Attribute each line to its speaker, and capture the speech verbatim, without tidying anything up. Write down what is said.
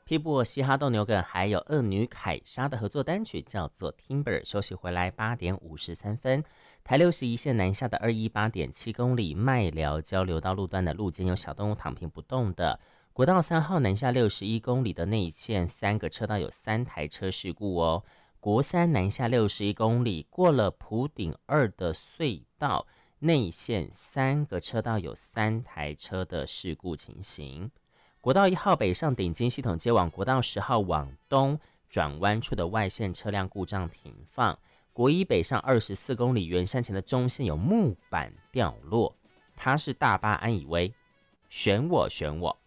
Speaker 1: 皮布嘻哈斗牛梗还有恶女凯莎的合作单曲叫做 Timber。 休息回来八点五十三分，台六十一线南下的二一八点七公里麦寮交流道路段的路肩有小动物躺平不动的。国道三号南下六十一公里的内线三个车道有三台车事故哦。国三南下六十一公里过了埔顶二的隧道，内线三个车道有三台车的事故情形。国道一号北上顶金系统接往国道十号往东转弯处的外线车辆故障停放。国一北上二十四公里圆山前的中线有木板掉落，它是大巴安以为选我选我。